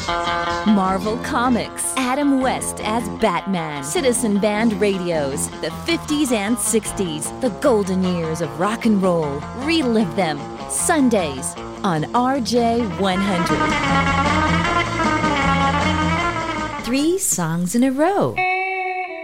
Marvel Comics, Adam West as Batman, Citizen Band radios, the 50s and 60s, the golden years of rock and roll. Relive them Sundays on RJ100. 3 songs in a row.